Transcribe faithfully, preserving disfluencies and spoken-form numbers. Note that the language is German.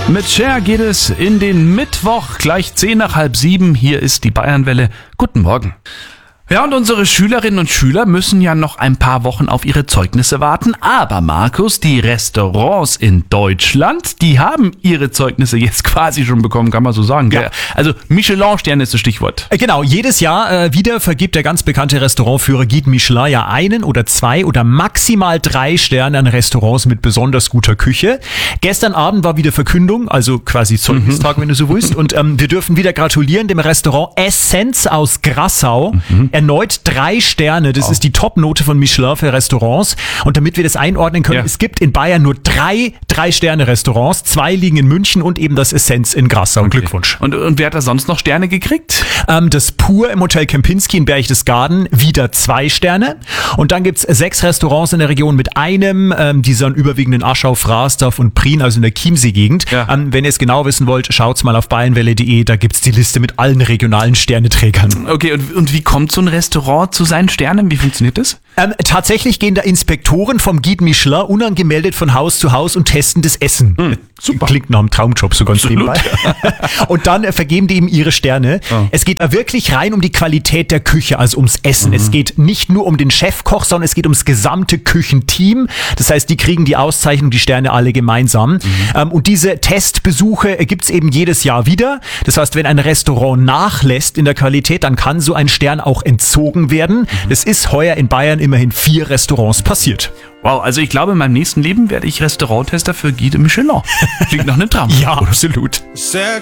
Mit Cher geht es in den Mittwoch, gleich zehn nach halb sieben. Hier ist die Bayernwelle. Guten Morgen. Ja, und unsere Schülerinnen und Schüler müssen ja noch ein paar Wochen auf ihre Zeugnisse warten. Aber Markus, die Restaurants in Deutschland, die haben ihre Zeugnisse jetzt quasi schon bekommen, kann man so sagen. Ja. Gell? Also Michelin-Sterne ist das Stichwort. Genau, jedes Jahr äh, wieder vergibt der ganz bekannte Restaurantführer Guide Michelin ja einen oder zwei oder maximal drei Sterne an Restaurants mit besonders guter Küche. Gestern Abend war wieder Verkündung, also quasi Zeugnistag, mhm. wenn du so willst. Und ähm, wir dürfen wieder gratulieren dem Restaurant Essenz aus Grassau. Mhm. Erneut drei Sterne, das oh. ist die Top-Note von Michelin für Restaurants. Und damit wir das einordnen können, ja. es gibt in Bayern nur drei Drei-Sterne-Restaurants. Zwei liegen in München und eben das Essenz in Grassau. Okay. Glückwunsch. Und, und wer hat da sonst noch Sterne gekriegt? Ähm, das Pur im Hotel Kempinski in Berchtesgaden, wieder zwei Sterne. Und dann gibt's sechs Restaurants in der Region mit einem, ähm, die sind überwiegend in Aschau, Frasdorf und Prien, also in der Chiemsee-Gegend. Ja. Ähm, wenn ihr es genau wissen wollt, schaut's mal auf bayernwelle punkt de, da gibt's die Liste mit allen regionalen Sterneträgern. Okay, und, und wie kommt so ein Restaurant zu seinen Sternen? Wie funktioniert das? Ähm, tatsächlich gehen da Inspektoren vom Guide Michelin unangemeldet von Haus zu Haus und testen das Essen. Hm, super. Klingt nach einem Traumjob so ganz Absolut. nebenbei. Und dann äh, vergeben die ihm ihre Sterne. Oh. Es geht äh, wirklich rein um die Qualität der Küche, also ums Essen. Mhm. Es geht nicht nur um den Chefkoch, sondern es geht ums gesamte Küchenteam. Das heißt, die kriegen die Auszeichnung, die Sterne alle gemeinsam. Mhm. Ähm, und diese Testbesuche äh, gibt's eben jedes Jahr wieder. Das heißt, wenn ein Restaurant nachlässt in der Qualität, dann kann so ein Stern auch entzogen werden. Mhm. Das ist heuer in Bayern immerhin vier Restaurants passiert. Wow, also ich glaube, in meinem nächsten Leben werde ich Restauranttester für Guide Michelin. Klingt nach einem Traum. Ja, absolut.